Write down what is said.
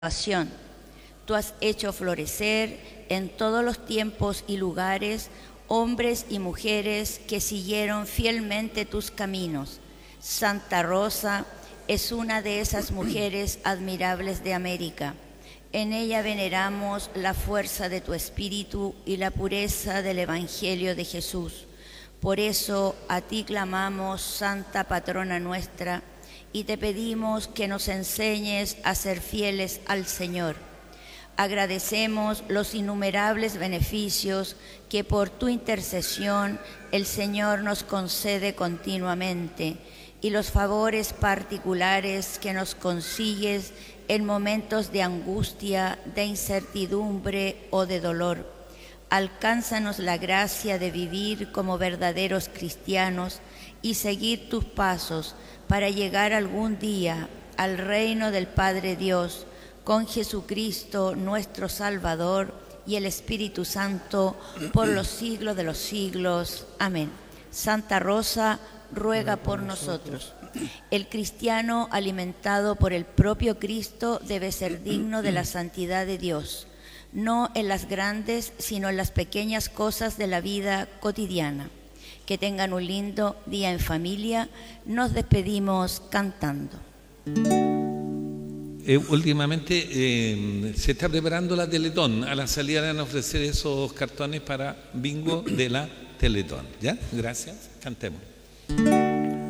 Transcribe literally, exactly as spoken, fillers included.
salvación. Tú has hecho florecer en todos los tiempos y lugares hombres y mujeres que siguieron fielmente tus caminos. Santa Rosa es una de esas mujeres admirables de América. En ella veneramos la fuerza de tu espíritu y la pureza del Evangelio de Jesús. Por eso a ti clamamos, Santa Patrona nuestra, y te pedimos que nos enseñes a ser fieles al Señor. Agradecemos los innumerables beneficios que por tu intercesión el Señor nos concede continuamente y los favores particulares que nos consigues en momentos de angustia, de incertidumbre o de dolor. Alcánzanos la gracia de vivir como verdaderos cristianos y seguir tus pasos para llegar algún día al reino del Padre Dios, con Jesucristo nuestro Salvador y el Espíritu Santo por los siglos de los siglos. Amén. Santa Rosa, ruega por nosotros. El cristiano alimentado por el propio Cristo debe ser digno de la santidad de Dios, no en las grandes, sino en las pequeñas cosas de la vida cotidiana. Que tengan un lindo día en familia. Nos despedimos cantando. Eh, últimamente eh, se está preparando la Teletón. A la salida van a ofrecer esos cartones para bingo de la Teletón. ¿Ya? Gracias. Cantemos.